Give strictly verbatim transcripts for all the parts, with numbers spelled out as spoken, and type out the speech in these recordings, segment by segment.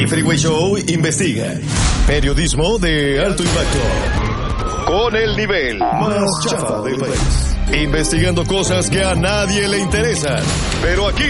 El Freeway Show investiga. Periodismo de alto impacto. Con el nivel más chafa del país. Investigando cosas que a nadie le interesan. Pero aquí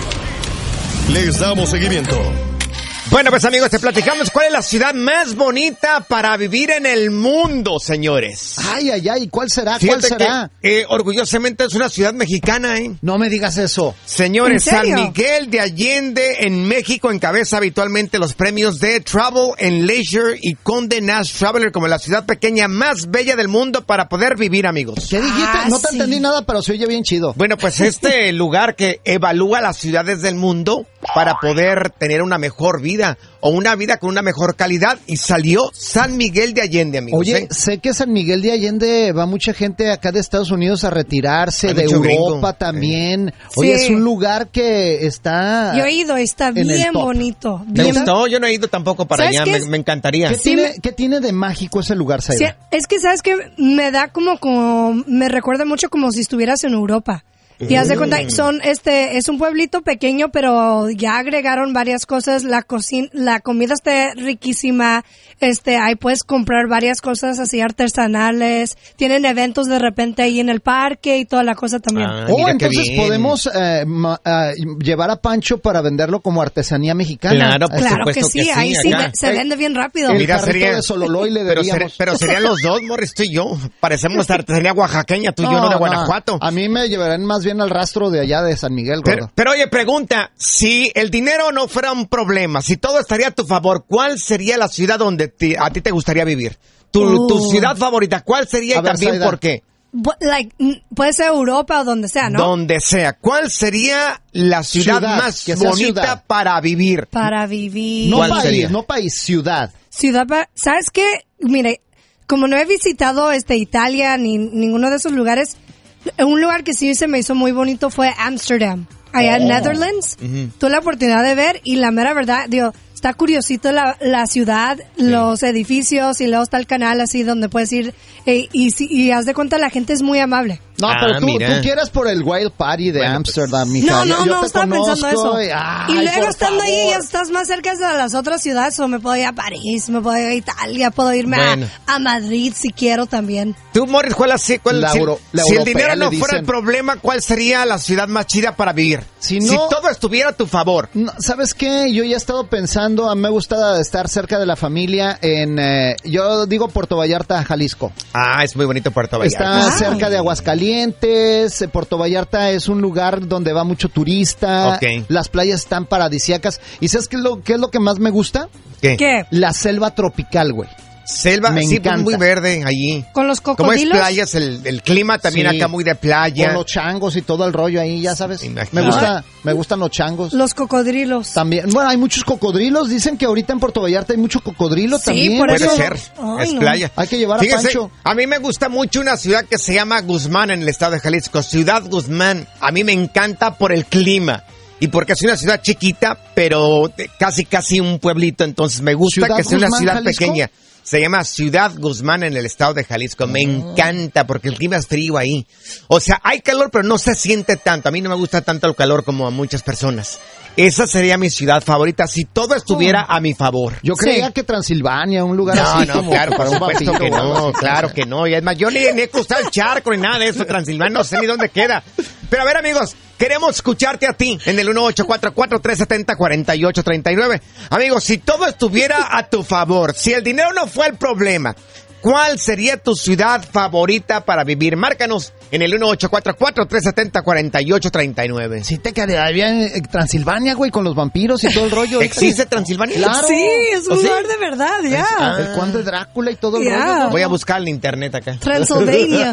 les damos seguimiento. Bueno, pues amigos, te platicamos cuál es la ciudad más bonita para vivir en el mundo, señores. Ay, ay, ay, ¿cuál será? Fíjate ¿Cuál será? Que, eh, orgullosamente es una ciudad mexicana, ¿eh? No me digas eso. Señores, ¿En serio? San Miguel de Allende en México encabeza habitualmente los premios de Travel and Leisure y Condé Nast Traveler como la ciudad pequeña más bella del mundo para poder vivir, amigos. ¿Qué dijiste? Ah, no te sí. entendí nada, pero se oye bien chido. Bueno, pues este lugar que evalúa las ciudades del mundo para poder tener una mejor vida o una vida con una mejor calidad y salió San Miguel de Allende, amigos. Oye, ¿eh? sé que San Miguel de Allende va mucha gente acá de Estados Unidos a retirarse, Hay de mucho Europa gringo. también. Oye, Sí. es un lugar que está... Yo he ido, está en el bien top. bonito. ¿Te Bien. gustó? Yo no he ido tampoco para ¿Sabes allá, qué me, es? me encantaría. ¿Qué, Sí, tiene, me- ¿Qué tiene de mágico ese lugar, Sí, Saida? es que sabes que me da como, como, me recuerda mucho como si estuvieras en Europa. Y haz de cuenta, son, este, es un pueblito pequeño, pero ya agregaron varias cosas. La cocina, la comida está riquísima. Este, ahí puedes comprar varias cosas así artesanales. Tienen eventos de repente ahí en el parque y toda la cosa también. Ah, Oh, mira qué entonces bien. podemos eh, ma- ah, llevar a Pancho para venderlo como artesanía mexicana. Claro, por Claro que supuesto sí, que sí, ahí sí acá. ve- se vende bien rápido. El Mira, carrito sería- de Sololoy le Pero, ser- deberíamos. pero serían los dos, Morris, tú y yo. Parecemos artesanía oaxaqueña, tú y yo, no de Guanajuato. A mí me llevarán más bien al rastro de allá de San Miguel, Pero, gordo. pero oye, pregunta, si el dinero no fuera un problema, si todo estaría a tu favor, ¿cuál sería la ciudad donde ti- a ti te gustaría vivir? Tu, Uh. tu ciudad favorita, ¿cuál sería A y ver, también Zaida. por qué? Bu- Like, mm, puede ser Europa o donde sea, ¿no? Donde sea. ¿Cuál sería la ciudad, Ciudad, más que sea bonita ciudad. para vivir? Para vivir. No ¿Cuál país, sería? no país, ciudad. Ciudad, pa- ¿sabes qué? Mire, como no he visitado este Italia ni ninguno de esos lugares, un lugar que sí se me hizo muy bonito fue Amsterdam, allá en Netherlands. Tuve la oportunidad de ver y la mera verdad, digo, está curiosito la, la ciudad, los edificios y luego está el canal así donde puedes ir eh, y, si- y haz de cuenta la gente es muy amable. No, Ah, pero tú, mira. tú quieres por el Wild Party de Bueno, Amsterdam, pues, mija. No, Yo- no, yo no, te estaba pensando conozco eso. y, ay, y luego por estando ahí favor. ya estás más cerca de las otras ciudades, o me puedo ir a París, me puedo ir a Italia, puedo irme a- Bueno. a, Madrid si quiero también. Tú, Morris, ¿cuál, así- cuál- La si, euro- la si el europea, dinero no le fuera dicen. el problema, ¿cuál sería la ciudad más chida para vivir? Si no- todo estuviera a tu favor. No, ¿sabes qué? Yo ya he estado pensando, a mí me gusta estar cerca de la familia en, eh, yo digo Puerto Vallarta, Jalisco. Ah, es muy bonito Puerto Vallarta. Está Ah. cerca de Aguascalientes, eh, Puerto Vallarta es un lugar donde va mucho turista, Ok. las playas están paradisíacas. ¿Y sabes qué es lo, qué es lo que más me gusta? ¿Qué? ¿Qué? La selva tropical, güey. Selva, Me sí, encanta. muy verde allí. Con los Como es cocodrilos. playas, el, el clima también Sí. acá muy de playa. Con los changos y todo el rollo ahí, ya sabes. Imagínate. Me gusta, me gustan los changos. Los cocodrilos. También, bueno, hay muchos cocodrilos. Dicen que ahorita en Puerto Vallarta hay mucho cocodrilo Sí, también. por Puede eso- ser, Ay, es no. playa. Hay que llevar a Fíjese, Pancho. a mí me gusta mucho una ciudad que se llama Guzmán en el estado de Jalisco, Ciudad Guzmán. A mí me encanta por el clima y porque es una ciudad chiquita, pero de- casi casi un pueblito, entonces me gusta ¿Ciudad que sea una Guzmán, ciudad Jalisco? pequeña. Se llama Ciudad Guzmán en el estado de Jalisco. Me encanta porque el clima es frío ahí. O sea, hay calor, pero no se siente tanto. A mí no me gusta tanto el calor como a muchas personas. Esa sería mi ciudad favorita si todo estuviera a mi favor. Yo Sí. creía que Transilvania, un lugar No, así no, como claro, para por un supuesto vampiro. que o algo no, así. claro que no. Y es más, yo ni, ni he cruzado el charco ni nada de eso, Transilvania, no sé ni dónde queda. Pero a ver, amigos, queremos escucharte a ti en el uno ocho cuatro cuatro, tres siete cero, cuatro ocho tres nueve. Amigos, si todo estuviera a tu favor, si el dinero no fue el problema, ¿cuál sería tu ciudad favorita para vivir? Márcanos en el uno ocho cuatro cuatro, tres siete cero, cuatro ocho tres nueve. Sí te quedaría en eh, Transilvania, güey, con los vampiros y todo el rollo. ¿Existe Transilvania? Claro. Sí, es un ¿O sí? lugar de verdad, ya. Ah. El conde Drácula y todo el Ya. rollo. Voy a buscar en internet acá. Transylvania.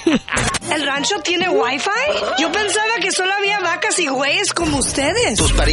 ¿El rancho tiene wifi? Yo pensaba que solo había vacas y güeyes como ustedes.